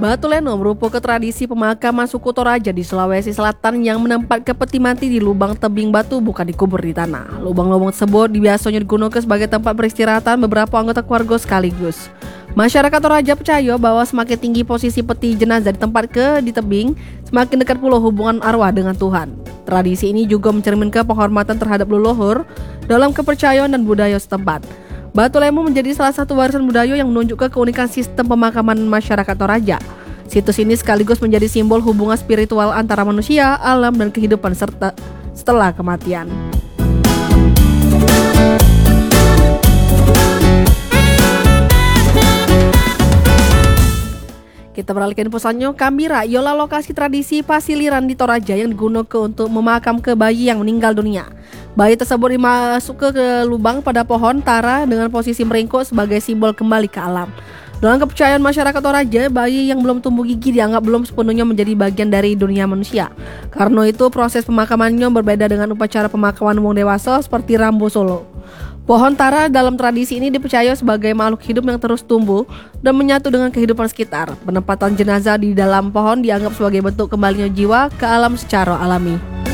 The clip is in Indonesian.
Batu Leno merupakan tradisi pemakaman suku Toraja di Sulawesi Selatan yang menempatkan peti mati di lubang tebing batu, bukan dikubur di tanah. Lubang-lubang tersebut biasanya digunakan sebagai tempat peristirahatan beberapa anggota keluarga sekaligus. Masyarakat Toraja percaya bahwa semakin tinggi posisi peti jenazah ditempatkan di tebing, semakin dekat pula hubungan arwah dengan Tuhan. Tradisi ini juga mencerminkan penghormatan terhadap leluhur dalam kepercayaan dan budaya setempat. Batu Lemo menjadi salah satu warisan budaya yang menunjukkan keunikan sistem pemakaman masyarakat Toraja. Situs ini sekaligus menjadi simbol hubungan spiritual antara manusia, alam, dan kehidupan serta setelah kematian. Kita beralihkan pesannya, Kambira ialah lokasi tradisi pasiliran di Toraja yang digunakan untuk memakamkan bayi yang meninggal dunia. Bayi tersebut dimasukkan ke lubang pada pohon tara dengan posisi meringkuk sebagai simbol kembali ke alam. Dalam kepercayaan masyarakat Toraja, bayi yang belum tumbuh gigi dianggap belum sepenuhnya menjadi bagian dari dunia manusia. Karena itu, proses pemakamannya berbeda dengan upacara pemakaman wong dewasa seperti Rambo Solo. Pohon tara dalam tradisi ini dipercaya sebagai makhluk hidup yang terus tumbuh dan menyatu dengan kehidupan sekitar. Penempatan jenazah di dalam pohon dianggap sebagai bentuk kembalinya jiwa ke alam secara alami.